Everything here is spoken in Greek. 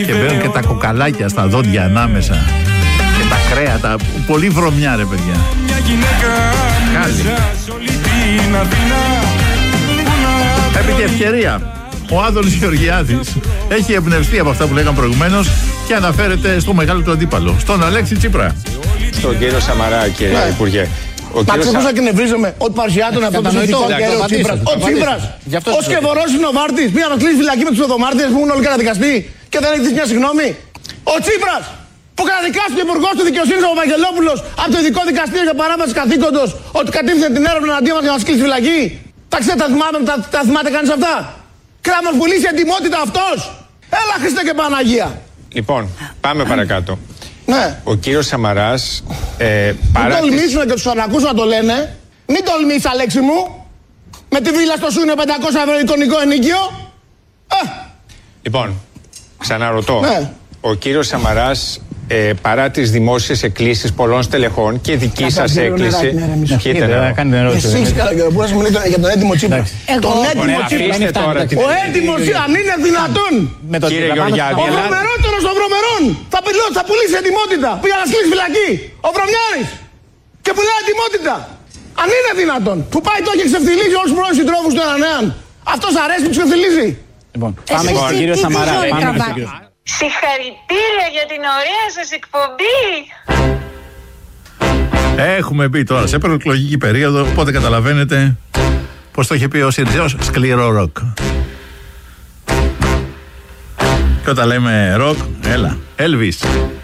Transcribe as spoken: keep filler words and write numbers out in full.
Και μπαίνουν και τα κοκαλάκια στα δόντια ανάμεσα. Και τα κρέατα. Πολύ βρωμιά, ρε παιδιά. Καλή. Επί τη ευκαιρία, ο Άδωνης Γεωργιάδης έχει εμπνευστεί από αυτά που λέγαμε προηγουμένως και αναφέρεται στο μεγάλο του αντίπαλο, στον Αλέξη Τσίπρα. Στον κύριο Σαμαρά, κύριε ναι. Υπουργέ. Μα ξέρεις πώς εκνευρίζομαι ότι παρουσιάζεται αυτό το συνθηκό και ο Τσίπρας. Ο Τσίπρας, ο σκευωρός είναι ο Βάρτης. Πήγα να κλείσει φυλακή με τους πεδομάρτυρες που ήμουν όλοι καταδικαστεί και δεν έχει δει μια συγγνώμη. Ο Τσίπρας που καταδικάστηκε ο υπουργός του δικαιοσύνης ο Βαγγελόπουλος από το ειδικό δικαστήριο για παράβαση καθήκοντος ότι κατήφθηνε την έρευνα εναντίον μας για να μας κλείσει φυλακή. Τα ξέρετε, τα θυμάται, τα, τα θυμάται κανείς αυτά. Και θα μας πουλήσει εντιμότητα αυτός. Έλα Χριστέ και Παναγία. Λοιπόν, πάμε παρακάτω. Ναι. Ο κύριος Σαμαράς ε, παρά... Μην τολμήσουν και τους ανακούς να το λένε. Μην τολμήσεις, Αλέξη μου. Με τη βίλα στο Σούνιο πεντακόσια ευρώ εικονικό ενίκιο. Ε. Λοιπόν, ξαναρωτώ. Ναι. Ο κύριος Σαμαράς ε, παρά τις δημόσιες εκκλήσεις πολλών στελεχών και δική σας έκκληση. Πιείτε νερό. Εσείς καλά και μπορείς να μιλήσετε για τον έτοιμο Τσίπρα. Τον έτοιμο Τσίπρα. Ο έτοιμος Τσίπρα, αν είναι δυνατόν. Κύριε Γεωργιάδη. Ο βρωμερότερος των βρωμερών θα πουλήσει ετοιμότητα. Πήγα να σκλήσει φυλακή. Ο Βρωμιάρης. Και πουλάει ετοιμότητα. Αν είναι δυνατόν. Που πάει το και ξεφτιλίζει όλους τους πρώην συντρόφους του έναν έναν. Αυτός αρέσει που ξεφτιλίζει. Λοιπόν, πάμε στον κύριο Σαμαρά. Συγχαρητήρια για την ωραία σας εκπομπή. Έχουμε μπει τώρα σε προεκλογική περίοδο, οπότε καταλαβαίνετε πως το είχε πει ο Σιριζέος, σκληρό ροκ. Και όταν λέμε ροκ, έλα, Elvis.